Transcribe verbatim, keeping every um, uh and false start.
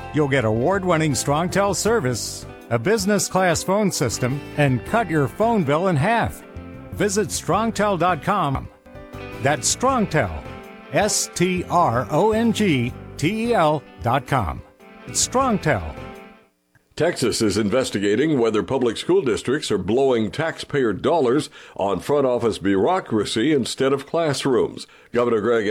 You'll get award-winning StrongTel service, a business-class phone system, and cut your phone bill in half. Visit strongtel dot com. That's StrongTel, S T R O N G T E L dot com. It's StrongTel. Texas is investigating whether public school districts are blowing taxpayer dollars on front office bureaucracy instead of classrooms. Governor Greg